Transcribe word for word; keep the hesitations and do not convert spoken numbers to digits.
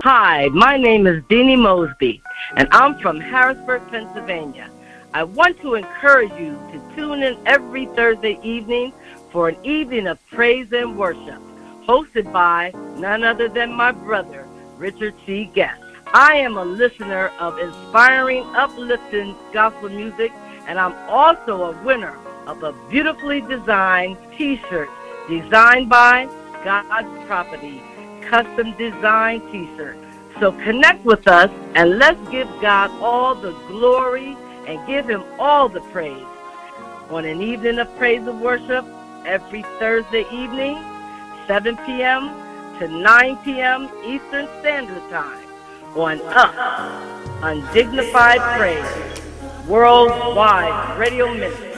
Hi, my name is Deanie Mosby, and I'm from Harrisburg, Pennsylvania. I want to encourage you to tune in every Thursday evening for an evening of praise and worship, hosted by none other than my brother, Richard C. Guest. I am a listener of inspiring, uplifting gospel music, and I'm also a winner of a beautifully designed T-shirt designed by God's Property, custom design T-shirt. So connect with us and let's give God all the glory and give him all the praise on an evening of praise and worship every Thursday evening, seven p.m. to nine p.m. Eastern Standard Time on Up, Undignified Praise, Worldwide Radio Ministry.